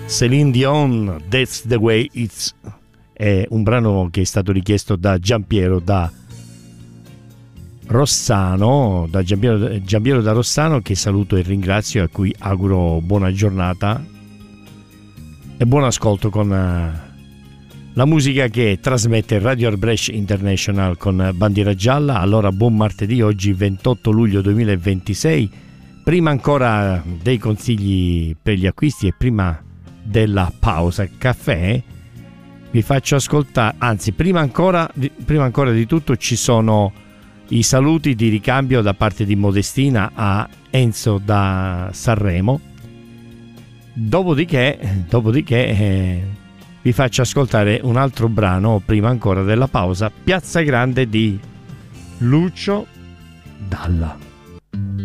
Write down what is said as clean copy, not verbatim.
Céline Dion, That's the Way It's, è un brano che è stato richiesto da Giampiero da Rossano, Giampiero da Rossano, che saluto e ringrazio, a cui auguro buona giornata e buon ascolto con la musica che trasmette Radio Arbrecht International con Bandiera Gialla. Allora, buon martedì, oggi 28 luglio 2026. Prima ancora dei consigli per gli acquisti e prima della pausa caffè, vi faccio ascoltare, anzi prima ancora di tutto ci sono i saluti di ricambio da parte di Modestina a Enzo da Sanremo. Dopodiché vi faccio ascoltare un altro brano prima ancora della pausa, Piazza Grande di Lucio Dalla.